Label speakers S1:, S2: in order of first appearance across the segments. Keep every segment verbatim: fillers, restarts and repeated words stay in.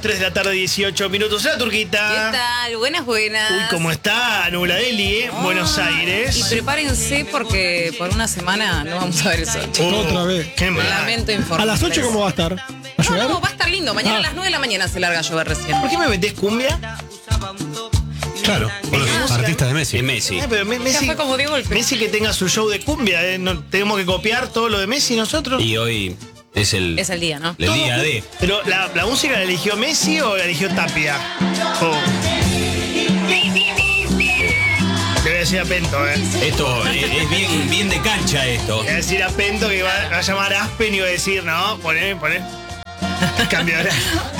S1: tres de la tarde, dieciocho minutos. La Turquita.
S2: ¿Qué tal? Buenas, buenas.
S1: Uy, ¿cómo está Nubladeli, eh?
S2: Oh.
S1: Buenos Aires.
S2: Y prepárense porque por una semana no vamos a ver el sol.
S1: Oh,
S3: Otra vez.
S1: Qué mal.
S2: Lamento informarles.
S3: ¿A las ocho cómo va a estar? ¿Va a
S2: No,
S3: llover?
S2: no, va a estar lindo. Mañana
S3: Ah.
S2: a las nueve de la mañana se larga a llover recién.
S1: ¿Por qué me metés cumbia?
S4: Claro, con los
S1: Ah,
S4: artistas de Messi.
S5: Es Messi.
S1: Eh, pero me-
S2: Ya
S1: Messi,
S2: fue como de golpe.
S1: Messi que tenga su show de cumbia. eh, no, tenemos que copiar todo lo de Messi nosotros.
S5: Y hoy es el,
S2: Es el día, ¿no?
S5: el día de.
S1: Pero ¿la, la música la eligió Messi o la eligió Tapia? Oh. Le voy a decir a Pento, eh.
S5: Esto es, es bien, bien de cancha esto.
S1: Le voy a decir a Pento que va, va a llamar a Aspen y va a decir, no, poné, poné. Cambio ahora.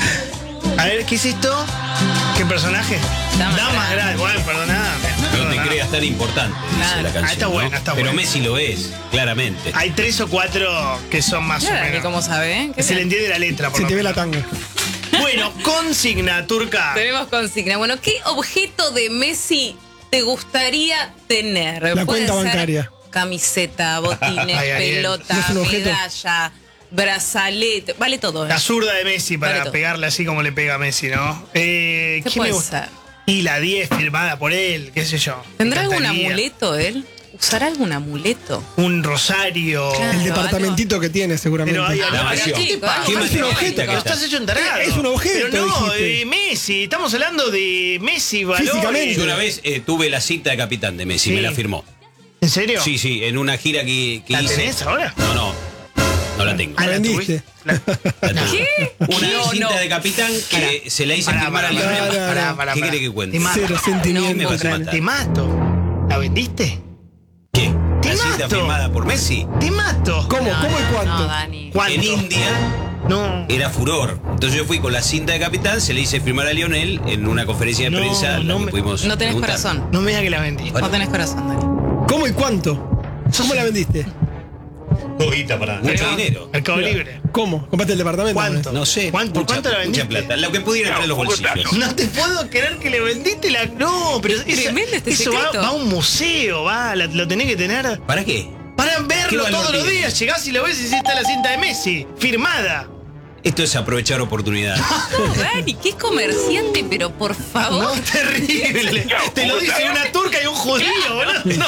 S1: A ver, ¿qué es esto? ¿Qué personaje?
S2: Damas
S1: Damas
S2: Grandes.
S1: Grandes. Bueno, perdoname.
S5: No te
S1: perdoname.
S5: creas tan importante, dice
S2: Claro.
S5: la canción.
S1: Ah, está
S5: ¿no?
S1: buena, está
S5: Pero
S1: buena.
S5: Messi lo es, claramente.
S1: Hay tres o cuatro que son más
S2: Claro,
S1: o
S2: que
S1: menos.
S2: como sabe, ¿eh? ¿Qué
S1: Se le
S2: bien.
S1: entiende la letra, por
S3: Se
S1: lo
S3: te ve
S1: menos.
S3: la tanga.
S1: Bueno, consigna, Turca.
S2: Tenemos consigna. Bueno, ¿qué objeto de Messi te gustaría tener?
S3: La
S2: Puede
S3: cuenta
S2: ser
S3: bancaria.
S2: Camiseta, botines,
S1: Ay, Ariel.
S2: pelota,
S3: ¿No es un objeto?
S2: medalla, brazalete. Vale todo, ¿eh?
S1: La zurda de Messi para
S2: Vale todo.
S1: pegarle así como le pega a Messi, ¿no? Eh,
S2: ¿Qué
S1: ¿quién me
S2: puede
S1: gusta?
S2: ser?
S1: Y la diez firmada por él, qué sé yo.
S2: ¿Tendrá
S1: Me
S2: algún
S1: encantaría.
S2: amuleto él? ¿Usará algún amuleto?
S1: Un rosario.
S2: Claro.
S3: El departamentito que tiene, seguramente.
S1: Pero hay
S5: La
S1: algo-
S5: mansión.
S1: ¿Qué te pasa?
S5: ¿Qué
S3: Es un
S5: mansión
S3: objeto.
S5: que
S1: Pero
S5: está?
S1: estás hecho un tarado.
S3: Es un objeto,
S1: Pero no,
S3: dijiste.
S1: eh, Messi. Estamos hablando de Messi, valores.
S3: Físicamente.
S5: Yo una vez eh, tuve la cinta de capitán de Messi,
S1: Sí.
S5: me la firmó.
S1: ¿En serio?
S5: Sí, sí, en una gira que, que
S1: ¿La
S5: hice.
S1: tenés ahora?
S5: No, no. No la tengo.
S1: Ah,
S3: La
S1: la
S3: vendiste.
S1: tuviste. La-
S5: La tuve.
S2: ¿Qué?
S5: Una
S2: No,
S5: cinta
S2: no.
S5: de capitán que se la hice
S1: Pará,
S5: firmar
S1: pará,
S5: a
S1: pará,
S5: Lionel.
S1: pará, pará,
S5: ¿Qué
S1: pará.
S5: quiere que cuente?
S1: Te mato.
S3: Cero
S5: me
S3: sentimiento.
S5: vas a matar.
S1: Te mato. ¿La vendiste?
S5: ¿Qué?
S1: Te
S5: ¿La cinta
S1: mato.
S5: firmada por Messi?
S1: Te mato.
S3: ¿Cómo?
S2: No,
S3: ¿Cómo y
S2: no,
S3: cuánto?
S2: No, Dani.
S1: ¿Cuánto?
S5: En India
S1: No.
S5: era furor. Entonces yo fui con la cinta de capitán, se le hice firmar a Lionel en una conferencia de
S1: No,
S5: prensa. en la
S1: no
S5: que
S1: me-
S5: pudimos
S2: No tenés
S5: preguntar.
S2: corazón.
S1: No me digas que la vendiste.
S2: No tenés corazón, Dani.
S3: ¿Cómo y cuánto? ¿Cómo la vendiste?
S4: Poquita para.
S5: Mucho dinero.
S1: Mercado Libre.
S3: ¿Cómo? ¿Compraste el departamento?
S1: ¿Cuánto?
S5: No sé.
S1: ¿Cuánto,
S5: mucha,
S1: ¿cuánto la
S5: mucha
S1: vendiste?
S5: plata. Lo que pudiera entrar en los bolsillos.
S1: No te puedo creer que le vendiste la. No, pero eso,
S2: Tremendo este
S1: eso va,
S2: secreto.
S1: va a un museo, va, la- lo tenés que tener.
S5: ¿Para qué?
S1: Para
S5: ¿Qué
S1: verlo
S5: valor
S1: todos los
S5: tiene?
S1: días. Llegás y lo ves y sí está la cinta de Messi, firmada.
S5: Esto es aprovechar oportunidades.
S2: No, Dani, qué comerciante, pero por favor.
S1: No, terrible. Te lo dice una turca y un judío, boludo. No.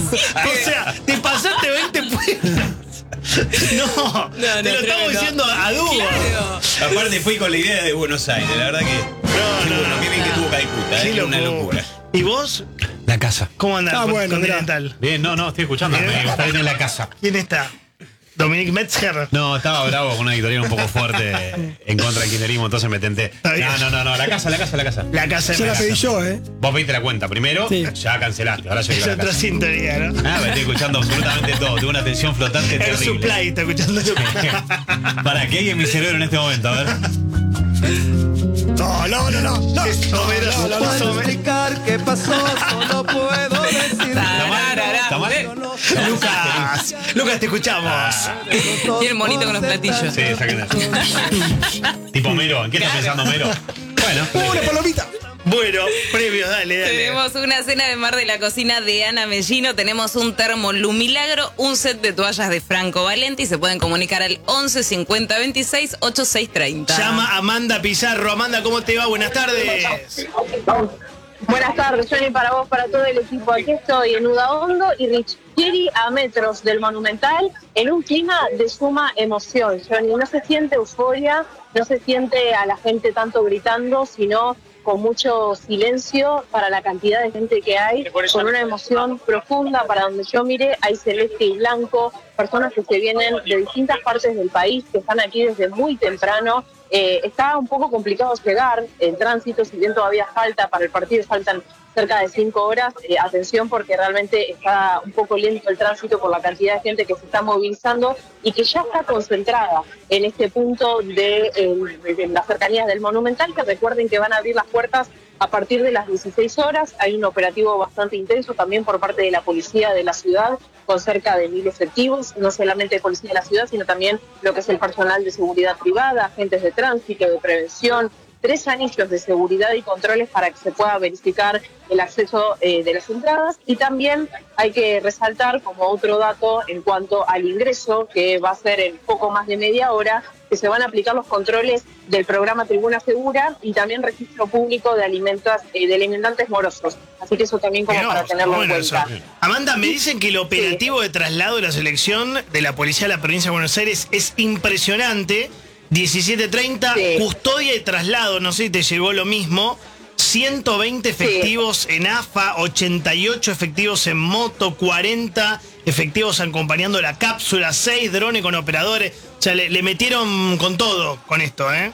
S1: O sea, te pasaste veinte puestos. No, te lo estamos
S2: tremendo.
S1: diciendo a dúo.
S2: Claro.
S5: Aparte fui con la idea de Buenos Aires, la verdad que. qué
S1: no,
S5: bueno,
S1: no.
S5: qué bien que tuvo Calcuta,
S1: Qué
S5: es una
S1: locura.
S5: locura.
S1: ¿Y vos?
S4: La casa.
S1: ¿Cómo andás
S3: Ah,
S1: con
S3: bueno, mirá.
S1: Continental?
S4: Bien, no, no, estoy escuchando.
S1: Bien.
S4: Me está bien en la casa.
S1: ¿Quién está? Dominic Metzger.
S4: No, estaba bravo con una editorial un poco fuerte en contra del kirchnerismo, entonces me tenté.
S1: Está bien.
S4: No, no, no, no, la casa, la casa, la casa.
S1: La casa de
S3: Ya la
S1: Messi.
S3: pedí yo, ¿eh?
S4: Vos pediste la cuenta primero,
S3: Sí.
S4: ya cancelaste. Ahora yo
S1: Es
S4: quiero la
S1: otra
S4: casa.
S1: sintonía, ¿no?
S4: Ah, me estoy escuchando absolutamente todo. Tengo una tensión flotante
S1: El
S4: terrible.
S1: supply está escuchando tu.
S4: ¿Para qué hay en mi cerebro en este momento? A ver.
S3: No, no, no, no. no.
S1: Es Homero,
S3: No, no, no,
S1: es
S3: no.
S1: Homero.
S6: explicar qué pasó, solo puedo decir.
S2: Tararara.
S4: ¿Está mal?
S1: Lucas, Lucas, te escuchamos.
S2: Y el monito con los platillos.
S4: Sí, saquen eso. Tipo Mero, ¿en qué estás pensando Mero? Bueno,
S3: Una palomita.
S1: Bueno, premios, dale, dale.
S2: Tenemos una cena de mar de la cocina de Ana Mellino, tenemos un termo Lumilagro, un set de toallas de Franco Valenti y se pueden comunicar al once cincuenta veintiséis ochenta y seis treinta.
S1: Llama a Amanda Pizarro. Amanda, ¿cómo te va? Buenas tardes.
S7: Buenas tardes, Johnny, para vos, para todo el equipo. Aquí estoy en Udaondo y Richieri a metros del Monumental en un clima de suma emoción, Johnny. No se siente euforia, no se siente a la gente tanto gritando, sino con mucho silencio para la cantidad de gente que hay, con una emoción profunda para donde yo mire, hay celeste y blanco, personas que se vienen de distintas partes del país, que están aquí desde muy temprano. Eh, está un poco complicado llegar en tránsito, si bien todavía falta para el partido, faltan cerca de cinco horas. Eh, atención porque realmente está un poco lento el tránsito por la cantidad de gente que se está movilizando y que ya está concentrada en este punto de, eh, de las cercanías del Monumental, que recuerden que van a abrir las puertas a partir de las dieciséis horas. Hay un operativo bastante intenso también por parte de la policía de la ciudad, con cerca de mil efectivos, no solamente policía de la ciudad, sino también lo que es el personal de seguridad privada, agentes de tránsito, de prevención, tres anillos de seguridad y controles para que se pueda verificar el acceso eh, de las entradas. Y también hay que resaltar como otro dato en cuanto al ingreso, que va a ser en poco más de media hora, que se van a aplicar los controles del programa Tribuna Segura y también registro público de alimentos, eh, de alimentantes morosos. Así que eso también como
S1: Mirá
S7: para
S1: vos,
S7: tenerlo
S1: bueno
S7: en cuenta.
S1: eso. Amanda, me dicen que el operativo de traslado de la selección de la policía de la provincia de Buenos Aires es impresionante. diecisiete treinta,
S7: Sí.
S1: custodia y traslado, no sé si te llegó lo mismo. ciento veinte efectivos sí. en A F A, ochenta y ocho efectivos en moto, cuarenta efectivos acompañando la cápsula, seis drones con operadores. O sea, le, le metieron con todo con esto, ¿eh?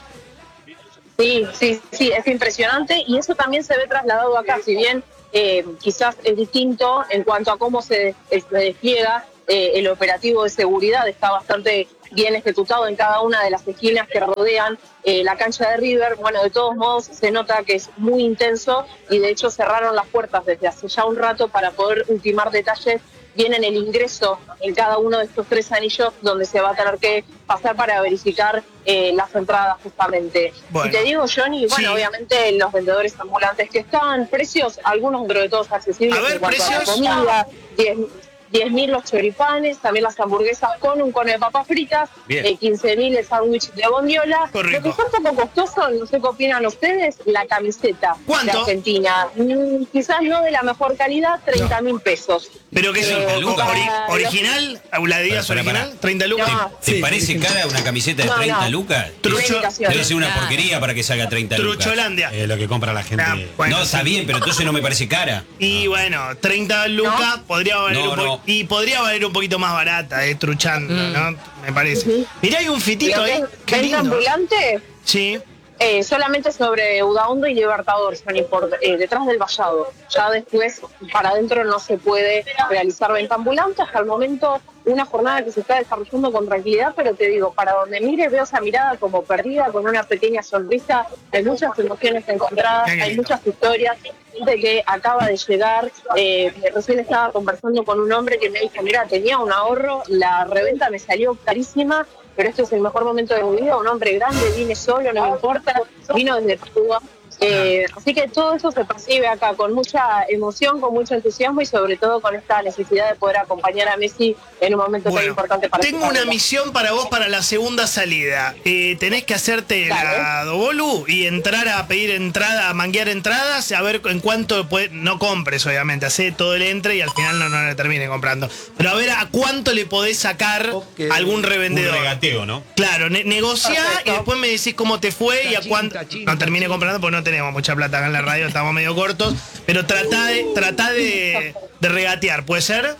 S7: Sí, sí, sí, es impresionante y eso también se ve trasladado acá, si bien eh, quizás es distinto en cuanto a cómo se, se despliega eh, el operativo de seguridad, está bastante bien ejecutado en cada una de las esquinas que rodean eh, la cancha de River. Bueno, de todos modos se nota que es muy intenso y de hecho cerraron las puertas desde hace ya un rato para poder ultimar detalles bien en el ingreso en cada uno de estos tres anillos donde se va a tener que pasar para verificar eh, las entradas justamente.
S1: Bueno.
S7: Y te digo, Johnny, bueno,
S1: Sí.
S7: obviamente los vendedores ambulantes que están, precios, algunos dentro de todos accesibles
S1: A ver,
S7: en cuanto a la
S1: precios.
S7: comida, diez mil los choripanes, también las hamburguesas con un cono de papas fritas, eh, quince mil el sándwich de bondiola.
S1: Correcto.
S7: Lo que está un poco costoso, no sé qué opinan ustedes, la camiseta
S1: ¿Cuánto?
S7: de Argentina. Mm, quizás no de la mejor calidad, treinta mil pesos.
S1: Pero que es
S7: Eh,
S5: lucas.
S1: ori-
S7: para-
S1: original, la Adidas
S5: Pará, pará,
S1: original, treinta lucas.
S7: No.
S5: ¿Te
S3: Sí,
S5: parece
S3: sí, sí.
S5: cara una camiseta de
S7: No,
S5: treinta
S7: no.
S5: lucas?
S1: Trucho-
S5: Debe ser una
S2: Claro.
S5: porquería para que salga treinta lucas.
S1: Trucholandia.
S4: Eh, lo que compra la gente.
S1: Ah, bueno,
S5: No, está bien, pero entonces no me parece cara.
S1: Y bueno, treinta lucas podría valer
S5: No,
S1: un po-
S5: no.
S1: y podría valer un poquito más barata, eh, truchando, ¿no? Me parece.
S7: Ujú.
S1: Mirá, hay un fitito ahí. Qué
S7: ¿Venta
S1: lindo.
S7: ambulante?
S1: Sí.
S7: Eh, solamente sobre Udaondo y Libertador, Johnny, por eh, detrás del vallado. Ya después, para adentro no se puede realizar venta ambulante. Hasta el momento, una jornada que se está desarrollando con tranquilidad, pero te digo, para donde mire veo esa mirada como perdida, con una pequeña sonrisa. Hay muchas emociones encontradas,
S1: Qué
S7: hay
S1: lindo.
S7: muchas historias. Gente que acaba de llegar, eh, recién estaba conversando con un hombre que me dijo, mira, tenía un ahorro, la reventa me salió carísima, pero este es el mejor momento de mi vida, un hombre grande, vine solo, no me importa, vino desde Cuba. Eh, así que todo eso se percibe acá con mucha emoción, con mucho entusiasmo y sobre todo con esta necesidad de poder acompañar a Messi en un momento tan
S1: Bueno,
S7: importante para
S1: tengo
S7: su
S1: una
S7: carrera.
S1: misión para vos para la segunda salida. Eh, tenés que hacerte
S7: Dale.
S1: la Dobolu y entrar a pedir entrada, a manguear entradas, a ver en cuánto puede, no compres, obviamente, hacé todo el entre y al final no, no le termine comprando. Pero a ver a cuánto le podés sacar
S6: Ok.
S1: a algún
S4: Un
S1: revendedor.
S4: regateo, ¿no?
S1: Claro, ne- negociá
S7: Perfecto.
S1: y después me decís cómo te fue y a cuánto. No termine comprando porque no tenemos mucha plata acá en la radio, estamos medio cortos. Pero tratá de, tratá de, de regatear, ¿puede ser?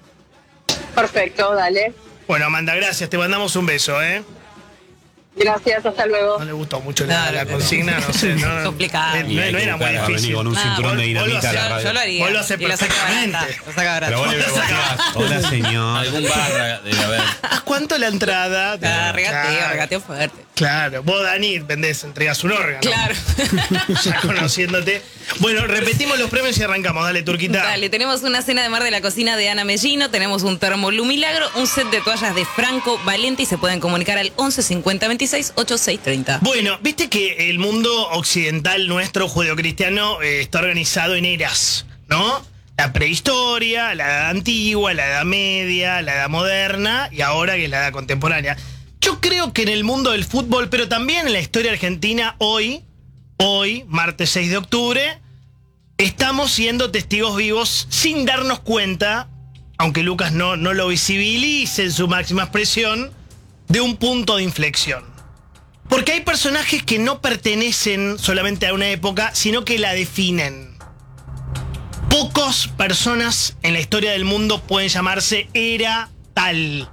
S7: Perfecto, dale.
S1: Bueno, Amanda, gracias, te mandamos un beso, ¿eh?
S7: Gracias, hasta luego.
S1: No le gustó mucho la,
S2: Claro,
S1: la
S2: pero-
S1: consigna, no sé. No,
S2: Complicado.
S1: eh,
S5: Y
S1: No,
S5: hay
S1: no
S5: que
S1: era muy
S5: buscar a
S4: Venir
S1: difícil.
S4: con un
S2: Ah,
S4: cinturón de
S1: vos- vos lo
S4: dinamita a la
S1: hacés.
S2: Yo,
S4: radio.
S2: yo lo haría.
S1: Vos lo haces
S2: y lo saca
S1: perfectamente.
S2: barata, lo saca
S4: Pero vos
S2: barata.
S4: le preguntás, hola señor.
S5: Algún barra debe haber.
S1: ¿A cuánto la entrada?
S2: Ah, regateo,
S1: Claro,
S2: regateo fuerte.
S1: Claro, vos, Dani, vendés, entregás un órgano.
S2: Claro.
S1: Ya conociéndote. Bueno, repetimos los premios y arrancamos. Dale, Turquita.
S2: Dale, tenemos una cena de mar de la cocina de Ana Mellino, tenemos un termo Lumilagro, un set de toallas de Franco Valenti y se pueden comunicar al once cincuenta veintiséis ochenta y seis treinta.
S1: Bueno, viste que el mundo occidental nuestro, judeocristiano, eh, está organizado en eras, ¿no? La prehistoria, la edad antigua, la edad media, la edad moderna y ahora que es la edad contemporánea. Yo creo que en el mundo del fútbol, pero también en la historia argentina, hoy, hoy, martes seis de octubre, estamos siendo testigos vivos sin darnos cuenta, aunque Lucas no, no lo visibilice en su máxima expresión, de un punto de inflexión. Porque hay personajes que no pertenecen solamente a una época, sino que la definen. Pocas personas en la historia del mundo pueden llamarse era tal.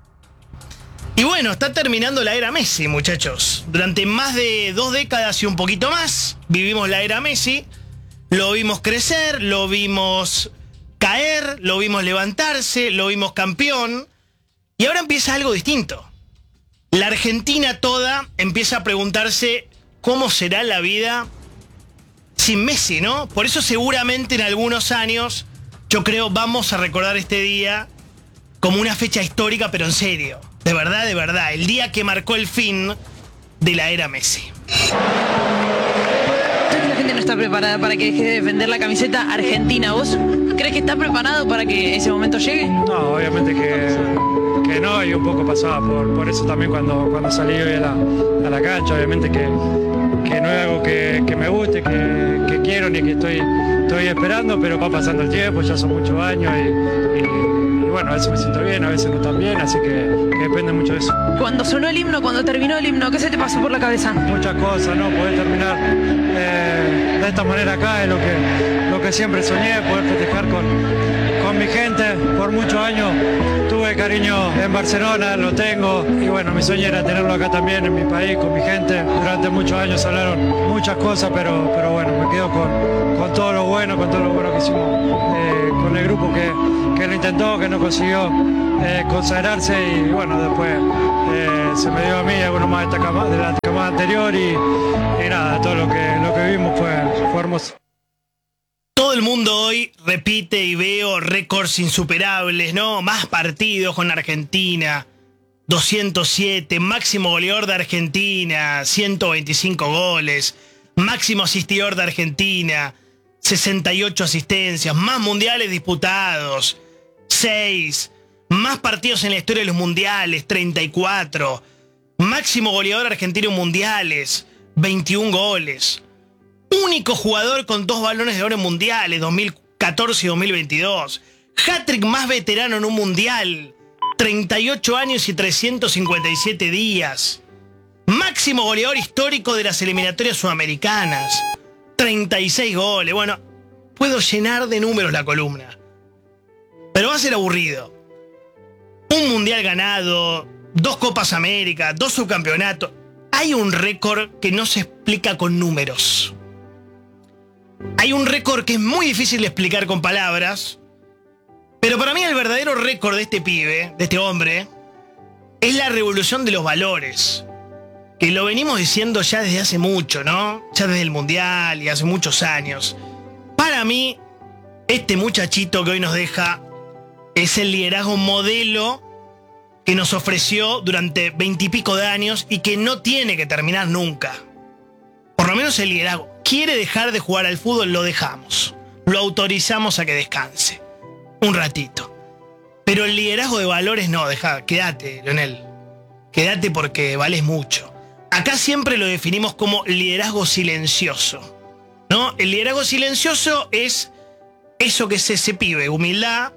S1: Y bueno, está terminando la era Messi, muchachos. Durante más de dos décadas y un poquito más, vivimos la era Messi. Lo vimos crecer, lo vimos caer, lo vimos levantarse, lo vimos campeón. Y ahora empieza algo distinto. La Argentina toda empieza a preguntarse cómo será la vida sin Messi, ¿no? Por eso seguramente en algunos años, yo creo, vamos a recordar este día como una fecha histórica, pero en serio. De verdad, de verdad. El día que marcó el fin de la era Messi.
S8: La gente no está preparada para que deje de defender la camiseta argentina. ¿Vos crees que está preparado para que ese momento llegue?
S9: No, obviamente que, que no, y un poco pasaba por, por eso también cuando, cuando salí hoy a la, a la cancha, obviamente que, que no es algo que, que me guste, que, que quiero ni que estoy, estoy esperando, pero va pasando el tiempo, ya son muchos años y, y, y bueno, a veces me siento bien, a veces no tan bien, así que, que depende mucho de eso.
S8: Cuando sonó el himno, cuando terminó el himno, ¿qué se te pasó por la cabeza?
S9: Muchas cosas, ¿no? Poder terminar eh, de esta manera acá es lo que, lo que siempre soñé, poder festejar con, con mi gente. Por muchos años tuve cariño en Barcelona, lo tengo, y bueno, mi sueño era tenerlo acá también, en mi país, con mi gente. Durante muchos años hablaron muchas cosas, pero, pero bueno, me quedo con, con todo lo bueno, con todo lo bueno que hicimos eh, con el grupo que, que lo intentó, que no consiguió eh, consagrarse, y bueno, después eh, se me dio a mí, algunos más de, esta cama, de la camada anterior, y, y nada, todo lo que, lo que vimos fue, fue hermoso.
S1: Todo el mundo hoy repite y veo récords insuperables, ¿no? Más partidos con Argentina, doscientos siete, máximo goleador de Argentina, ciento veinticinco goles, máximo asistidor de Argentina, sesenta y ocho asistencias, más mundiales disputados, seis, más partidos en la historia de los mundiales, treinta y cuatro, máximo goleador argentino en mundiales, veintiún goles. Único jugador con dos balones de oro en mundiales, dos mil catorce y dos mil veintidós. Hat-trick más veterano en un mundial, treinta y ocho años y trescientos cincuenta y siete días. Máximo goleador histórico de las eliminatorias sudamericanas, treinta y seis goles. Bueno, puedo llenar de números la columna, pero va a ser aburrido. Un mundial ganado, dos Copas América, dos subcampeonatos. Hay un récord que no se explica con números. Hay un récord que es muy difícil de explicar con palabras, pero para mí el verdadero récord de este pibe, de este hombre, es la revolución de los valores, que lo venimos diciendo ya desde hace mucho, ¿no? Ya desde el Mundial y hace muchos años. Para mí, este muchachito que hoy nos deja es el liderazgo modelo que nos ofreció durante veintipico de años y que no tiene que terminar nunca. Por lo menos el liderazgo. Quiere dejar de jugar al fútbol, lo dejamos. Lo autorizamos a que descanse un ratito. Pero el liderazgo de valores no, deja, quédate, Leonel. Quédate porque vales mucho. Acá siempre lo definimos como liderazgo silencioso, ¿no? El liderazgo silencioso es eso que es ese pibe: humildad,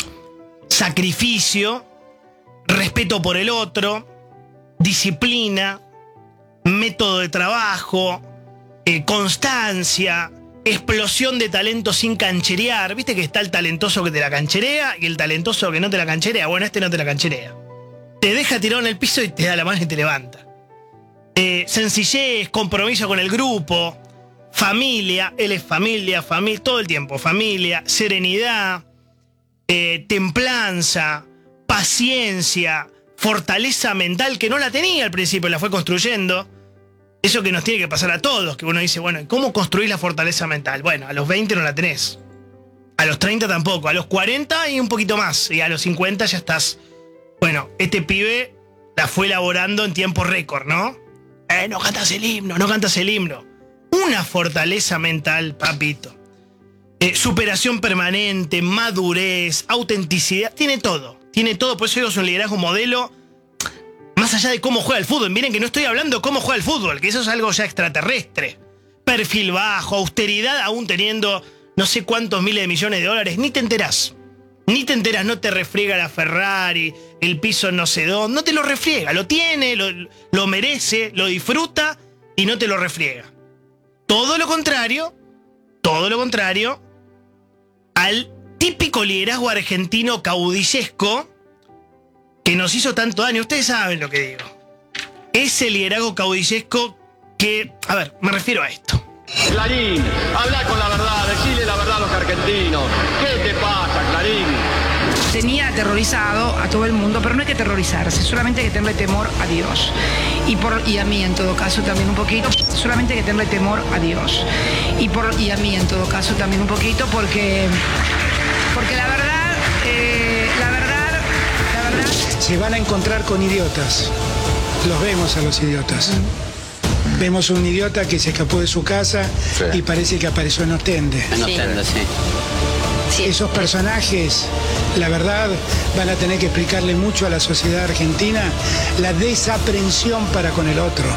S1: sacrificio, respeto por el otro, disciplina, método de trabajo, eh, constancia, explosión de talento sin cancherear. Viste que está el talentoso que te la cancherea y el talentoso que no te la cancherea. Bueno, este no te la cancherea. Te deja tirado en el piso y te da la mano y te levanta. Eh, sencillez, compromiso con el grupo, familia, él es familia, familia, todo el tiempo, familia, serenidad, eh, templanza, paciencia, fortaleza mental, que no la tenía al principio, la fue construyendo. Eso que nos tiene que pasar a todos, que uno dice, bueno, ¿cómo construís la fortaleza mental? Bueno, a los veinte no la tenés, a los treinta tampoco, a los cuarenta y un poquito más, y a los cincuenta ya estás. Bueno, este pibe la fue elaborando en tiempo récord, ¿no? Eh, no cantas el himno, no cantas el himno. Una fortaleza mental, papito. Eh, superación permanente, madurez, autenticidad, tiene todo. Tiene todo, por eso digo, es un liderazgo modelo. Más allá de cómo juega el fútbol. Miren que no estoy hablando de cómo juega el fútbol, que eso es algo ya extraterrestre. Perfil bajo, austeridad, aún teniendo no sé cuántos miles de millones de dólares. Ni te enterás. Ni te enterás, no te refriega la Ferrari, el piso no sé dónde. No te lo refriega, lo tiene, lo, lo merece, lo disfruta y no te lo refriega. Todo lo contrario, todo lo contrario al típico liderazgo argentino caudillesco que nos hizo tanto daño. Ustedes saben lo que digo. Ese liderazgo caudillesco que, a ver, me refiero a esto.
S10: Clarín, habla con la verdad, decile la verdad a los argentinos. ¿Qué te pasa, Clarín?
S11: Tenía aterrorizado a todo el mundo, pero no hay que aterrorizarse, solamente hay que tenerle temor a Dios. Y, por, y a mí en todo caso también un poquito, solamente hay que tenerle temor a Dios. Y, por, y a mí en todo caso también un poquito, porque, porque la verdad, eh, la verdad, la verdad...
S12: Se van a encontrar con idiotas, los vemos a los idiotas. Vemos un idiota que se escapó de su casa, sí, y parece que apareció en Ostende.
S13: En Ostende, sí.
S12: Esos personajes, la verdad, van a tener que explicarle mucho a la sociedad argentina la desaprensión para con el otro.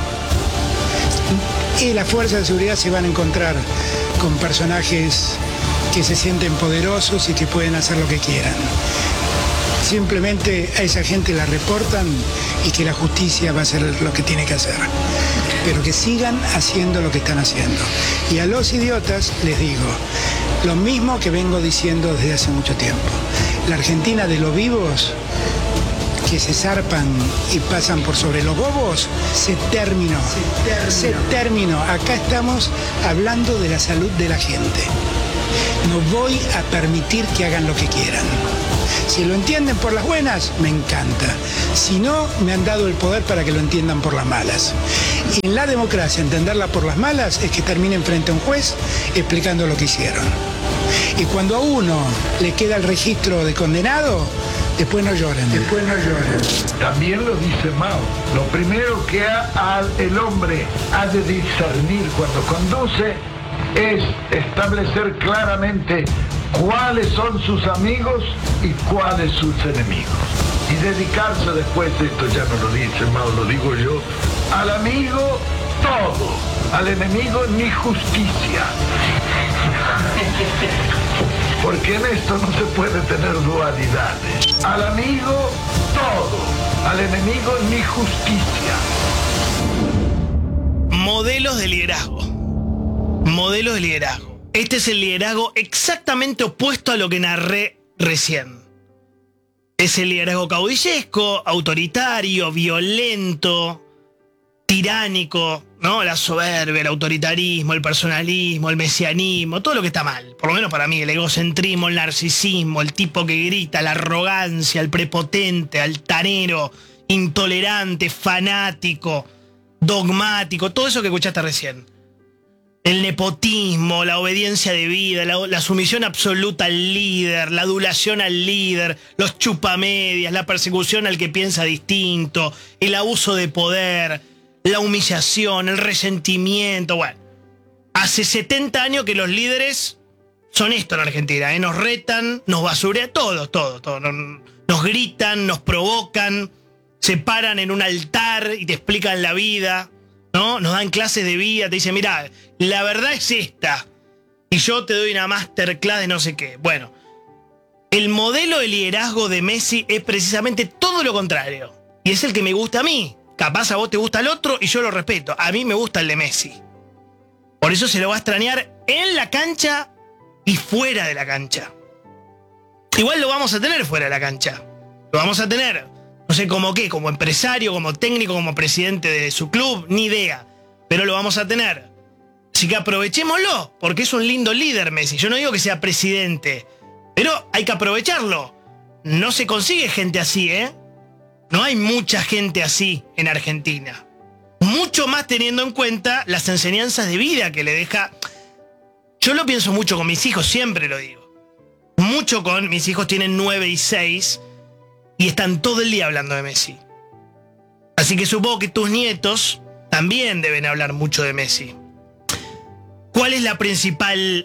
S12: Y las fuerzas de seguridad se van a encontrar con personajes que se sienten poderosos y que pueden hacer lo que quieran. Simplemente a esa gente la reportan y que la justicia va a hacer lo que tiene que hacer. Pero que sigan haciendo lo que están haciendo. Y a los idiotas les digo lo mismo que vengo diciendo desde hace mucho tiempo. La Argentina de los vivos que se zarpan y pasan por sobre los bobos, se terminó. Se terminó. Se terminó. Acá estamos hablando de la salud de la gente. No voy a permitir que hagan lo que quieran. Si lo entienden por las buenas, me encanta. Si no, me han dado el poder para que lo entiendan por las malas. Y en la democracia, entenderla por las malas es que terminen frente a un juez explicando lo que hicieron. Y cuando a uno le queda el registro de condenado, después no lloren.
S13: Después no lloren. También lo dice Mao. Lo primero que ha, ha, el hombre ha de discernir cuando conduce es establecer claramente cuáles son sus amigos y cuáles sus enemigos. Y dedicarse después, esto ya no lo dice Mao, lo digo yo, al amigo todo, al enemigo ni justicia. Porque en esto no se puede tener dualidades. Al amigo todo, al enemigo ni justicia.
S1: Modelos de liderazgo. Modelos de liderazgo. Este es el liderazgo exactamente opuesto a lo que narré recién. Es el liderazgo caudillesco, autoritario, violento, tiránico, ¿no? La soberbia, el autoritarismo, el personalismo, el mesianismo, todo lo que está mal. Por lo menos para mí, el egocentrismo, el narcisismo, el tipo que grita, la arrogancia, el prepotente, altanero, intolerante, fanático, dogmático, todo eso que escuchaste recién. El nepotismo, la obediencia debida, la, la sumisión absoluta al líder, la adulación al líder, los chupamedias, la persecución al que piensa distinto, el abuso de poder, la humillación, el resentimiento. Bueno, hace setenta años que los líderes son esto en Argentina, ¿eh? Nos retan, nos basurean, todo, todo, todo. Nos, nos gritan, nos provocan, se paran en un altar y te explican la vida, ¿no? Nos dan clases de vida, te dicen, mirá, la verdad es esta, y yo te doy una masterclass de no sé qué. Bueno, el modelo de liderazgo de Messi es precisamente todo lo contrario, y es el que me gusta a mí. Capaz a vos te gusta el otro y yo lo respeto. A mí me gusta el de Messi. Por eso se lo va a extrañar en la cancha y fuera de la cancha. Igual lo vamos a tener fuera de la cancha. Lo vamos a tener, no sé como qué, como empresario, como técnico, como presidente de su club, ni idea. Pero lo vamos a tener. Así que aprovechémoslo, porque es un lindo líder Messi. Yo no digo que sea presidente, pero hay que aprovecharlo. No se consigue gente así, ¿eh? No hay mucha gente así en Argentina. Mucho más teniendo en cuenta las enseñanzas de vida que le deja. Yo lo pienso mucho con mis hijos, siempre lo digo. Mucho con mis hijos, tienen nueve y seis, y están todo el día hablando de Messi. Así que supongo que tus nietos también deben hablar mucho de Messi. ¿Cuál es la principal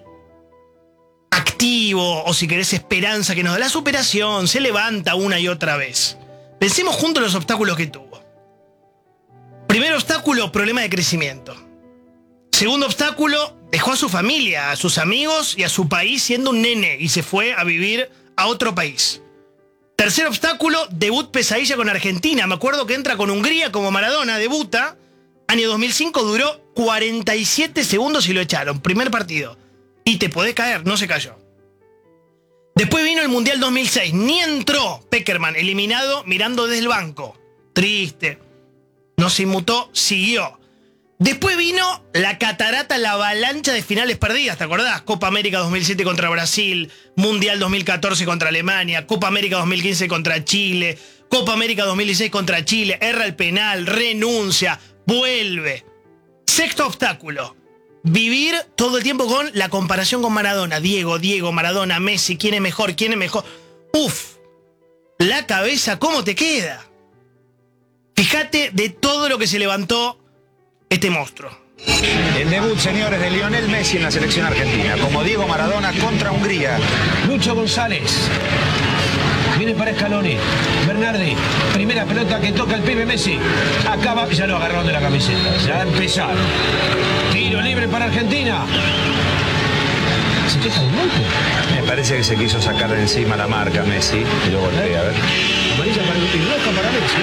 S1: activo, o si querés esperanza que nos da? La superación, se levanta una y otra vez. Pensemos juntos los obstáculos que tuvo. Primer obstáculo, problema de crecimiento. Segundo obstáculo, dejó a su familia, a sus amigos y a su país siendo un nene y se fue a vivir a otro país. Tercer obstáculo, debut pesadilla con Argentina. Me acuerdo que entra con Hungría como Maradona, debuta. Año dos mil cinco, duró cuarenta y siete segundos y lo echaron. Primer partido. Y te podés caer, no se cayó. Después vino el Mundial dos mil seis. Ni entró Peckerman, eliminado mirando desde el banco. Triste. No se inmutó, siguió. Después vino la catarata, la avalancha de finales perdidas, ¿te acordás? Copa América dos mil siete contra Brasil, Mundial dos mil catorce contra Alemania, Copa América dos mil quince contra Chile, Copa América dos mil dieciséis contra Chile, erra el penal, renuncia, vuelve. Sexto obstáculo. Vivir todo el tiempo con la comparación con Maradona. Diego, Diego, Maradona, Messi, ¿quién es mejor? ¿Quién es mejor? Uf, la cabeza, ¿cómo te queda? Fíjate de todo lo que se levantó este monstruo.
S14: El debut, señores, de Lionel Messi en la selección argentina, como Diego Maradona contra Hungría.
S15: Lucho González. Viene para Scaloni. Bernardi. Primera pelota que toca el pibe Messi. Acaba, ya lo agarraron de la camiseta. Ya empezaron. Tiro libre para Argentina. ¿Se queja de golpe?
S14: Me parece que se quiso sacar de encima la marca Messi y lo golpea, a ver.
S15: Amarilla para y roja para Messi.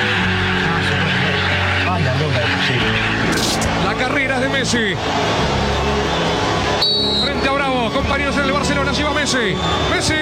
S15: Ah, la roja, sí.
S16: La carrera es de Messi. Frente a Bravo, compañeros en el Barcelona, lleva Messi. Messi.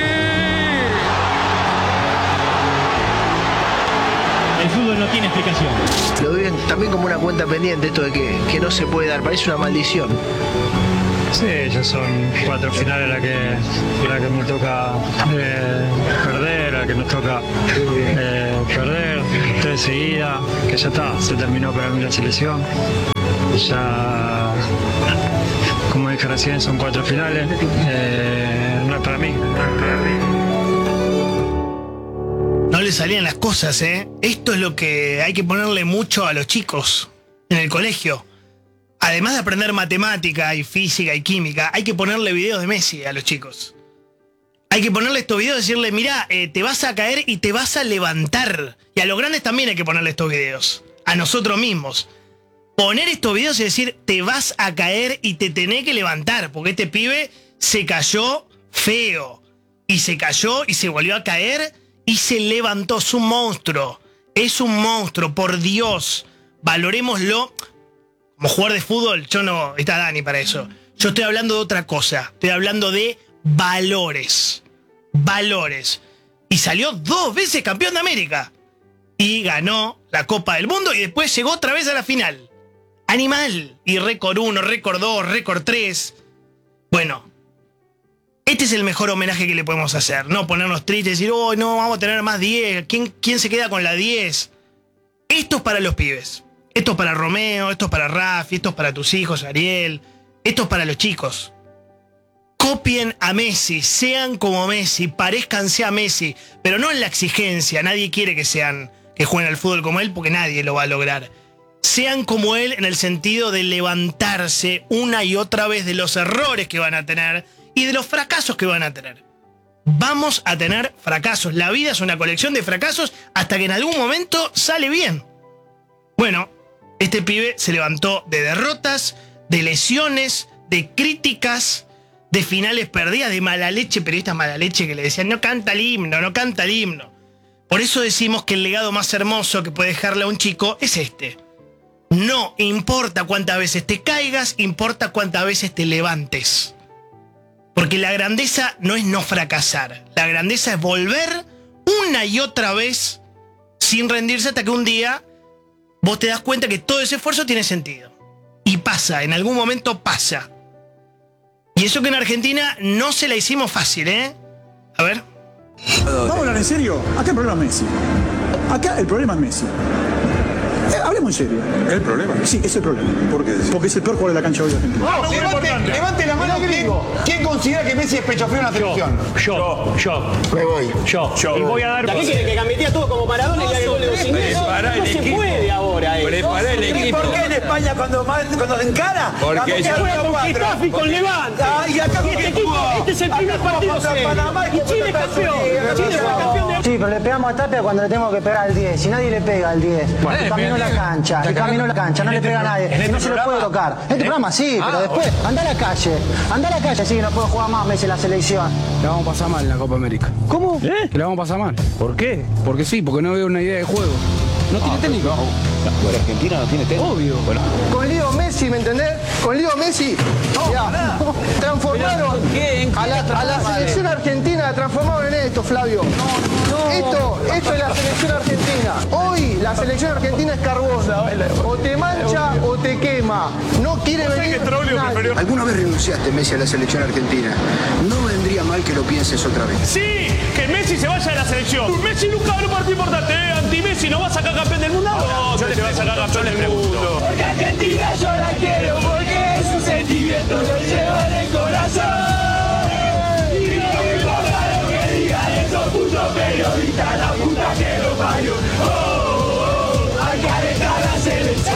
S17: El fútbol no tiene explicación.
S18: Lo viven también como una cuenta pendiente, esto de que, que no se puede dar, parece una maldición.
S9: Sí, ya son cuatro finales las que, la que me toca eh, perder, la que nos toca eh, perder, tres seguidas, que ya está, se terminó para mí la selección. Ya, como dije recién, son cuatro finales, eh, no es para mí. No es para mí.
S1: No le salían las cosas, ¿eh? Esto es lo que hay que ponerle mucho a los chicos en el colegio. Además de aprender matemática y física y química, hay que ponerle videos de Messi a los chicos. Hay que ponerle estos videos y decirle, mirá, eh, te vas a caer y te vas a levantar. Y a los grandes también hay que ponerle estos videos. A nosotros mismos. Poner estos videos y decir, te vas a caer y te tenés que levantar. Porque este pibe se cayó feo. Y se cayó y se volvió a caer y se levantó. Es un monstruo. Es un monstruo, por Dios. Valorémoslo. Como jugador de fútbol, yo no... Está Dani para eso. Yo estoy hablando de otra cosa. Estoy hablando de valores. Valores. Y salió dos veces campeón de América. Y ganó la Copa del Mundo y después llegó otra vez a la final. Animal. Y récord uno, récord dos, récord tres. Bueno. Este es el mejor homenaje que le podemos hacer. No ponernos tristes y decir, oh, no, vamos a tener más diez. ¿Quién, quién se queda con la diez? Esto es para los pibes. Esto es para Romeo, esto es para Rafi, esto es para tus hijos, Ariel. Esto es para los chicos. Copien a Messi, sean como Messi, parezcanse a Messi, pero no en la exigencia. Nadie quiere que sean, que jueguen al fútbol como él, porque nadie lo va a lograr. Sean como él en el sentido de levantarse una y otra vez de los errores que van a tener y de los fracasos que van a tener. Vamos a tener fracasos. La vida es una colección de fracasos hasta que en algún momento sale bien. Bueno, este pibe se levantó de derrotas, de lesiones, de críticas, de finales perdidas, de mala leche, periodistas mala leche que le decían no canta el himno, no canta el himno. Por eso decimos que el legado más hermoso que puede dejarle a un chico es este. No importa cuántas veces te caigas, importa cuántas veces te levantes. Porque la grandeza no es no fracasar. La grandeza es volver una y otra vez sin rendirse hasta que un día vos te das cuenta que todo ese esfuerzo tiene sentido. Y pasa, en algún momento pasa. Y eso que en Argentina no se la hicimos fácil, ¿eh? A ver.
S19: Vamos a hablar en serio. Acá el problema es Messi. Acá el problema es Messi. Eh, hablemos en serio. ¿El problema? Sí, es el problema. ¿Por qué? Porque es el peor jugador de la cancha hoy de Argentina.
S20: No, levante, levante la mano. ¿Quién, ¿Quién considera que Messi es pecho frío en la selección?
S17: Yo, yo.
S20: Me voy.
S17: Yo.
S20: Yo.
S17: Y voy a dar...
S21: ¿Qué quiere? ¿Que gambetea todo como Maradona y le haga goles de dos ingleses? No se puede ahora.
S20: Prepará el equipo. ¿Por qué en España cuando, cuando se encara?
S21: Porque se juega con Getafe y con Levante.
S20: Ah, y acá
S21: este equipo, este es el primer partido cero. Y Chile es campeón. Chile fue campeón de...
S22: Sí, pero le pegamos a Tapia cuando le tengo que pegar al diez. Si nadie le pega al diez. Bueno, caminó la cancha. Y caminó la cancha. No le pega a nadie. No se lo puede tocar. En este programa sí, pero después anda a la calle. Anda a la calle. Sí, no puedo jugar más Messi en la selección.
S23: Le vamos a pasar mal en la Copa América.
S21: ¿Cómo?
S23: ¿Eh? Que le vamos a pasar mal.
S21: ¿Por qué?
S23: Porque sí, porque no veo una idea de juego. No tiene técnico.
S21: No, Argentina no tiene técnico.
S23: Obvio.
S21: Bueno.
S20: Con Leo Messi, ¿me entendés? Con Leo Messi. No, ya, transformaron a la, a la selección argentina, la transformaron en esto, Flavio. No, no. Esto, esto es la selección argentina. Hoy la selección argentina es carbosa. O te mancha o te quema. No quiere venir.
S12: ¿Alguna vez renunciaste, Messi, a la selección argentina? No vendría mal que lo pienses otra vez.
S21: Sí, que Messi se vaya de la selección. Messi nunca ganó un partido importante. ¿eh? Anti-Messi no va a sacar campeón del mundo. No, yo le va a sacar campeón del mundo.
S24: Porque Argentina yo la quiero, porque es un sentimiento que lleva en el corazón. Y no me importa lo que digan esos putos periodistas, la puta que lo parió. Oh, oh, oh, hay que alejar la selección.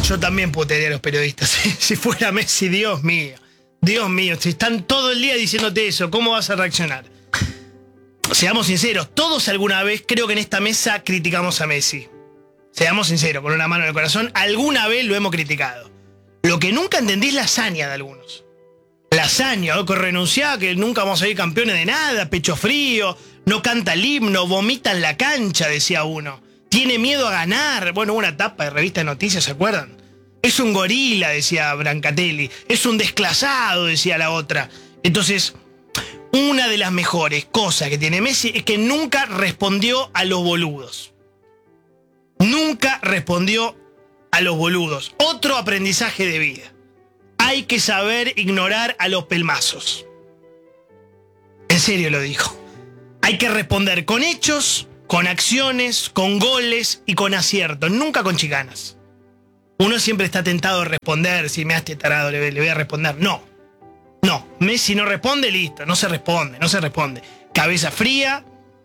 S1: Yo también putearía a los periodistas. Si fuera Messi, Dios mío. Dios mío, si están todo el día diciéndote eso, ¿cómo vas a reaccionar? Seamos sinceros, todos alguna vez, creo que en esta mesa criticamos a Messi. Seamos sinceros, con una mano en el corazón, alguna vez lo hemos criticado. Lo que nunca entendí es la hazaña de algunos. La hazaña, que renunciaba, que nunca vamos a ir campeones de nada, pecho frío, no canta el himno, vomita en la cancha, decía uno. Tiene miedo a ganar. Bueno, una tapa de revista de noticias, ¿se acuerdan? Es un gorila, decía Brancatelli. Es un desclasado, decía la otra. Entonces, una de las mejores cosas que tiene Messi es que nunca respondió a los boludos. Nunca respondió a los boludos. Otro aprendizaje de vida. Hay que saber ignorar a los pelmazos. En serio lo dijo. Hay que responder con hechos, con acciones, con goles y con aciertos. Nunca con chicanas. Uno siempre está tentado de responder. Si me has tarado, le, le voy a responder. No. No. Messi no responde, listo. No se responde, no se responde. Cabeza fría.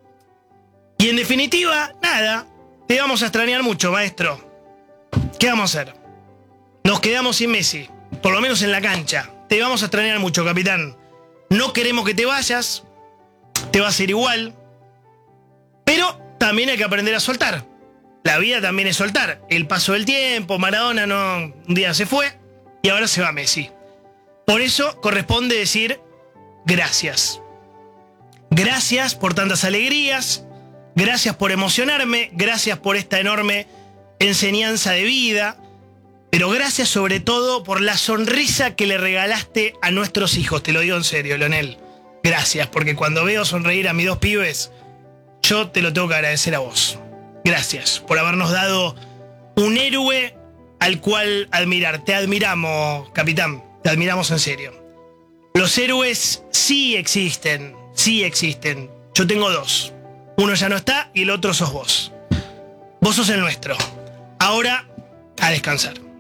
S1: Y en definitiva, nada. Te vamos a extrañar mucho, maestro. ¿Qué vamos a hacer? Nos quedamos sin Messi. Por lo menos en la cancha. Te vamos a extrañar mucho, capitán. No queremos que te vayas. Te va a ser igual. Pero también hay que aprender a soltar. La vida también es soltar. El paso del tiempo, Maradona no, un día se fue y ahora se va Messi. Por eso corresponde decir gracias. Gracias por tantas alegrías. Gracias por emocionarme. Gracias por esta enorme enseñanza de vida. Pero gracias sobre todo por la sonrisa que le regalaste a nuestros hijos. Te lo digo en serio, Leonel. Gracias, porque cuando veo sonreír a mis dos pibes, yo te lo tengo que agradecer a vos. Gracias por habernos dado un héroe al cual admirar. Te admiramos, capitán. Te admiramos en serio. Los héroes sí existen. Sí existen. Yo tengo dos. Uno ya no está y el otro sos vos. Vos sos el nuestro. Ahora, a descansar.